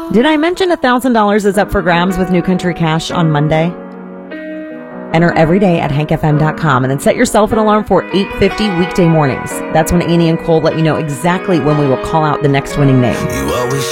Did I mention $1,000 is up for grabs with New Country Cash on Monday? Enter every day at hankfm.com and then set yourself an alarm for 8:50 weekday mornings. That's when Annie and Cole let you know exactly when we will call out the next winning name. You always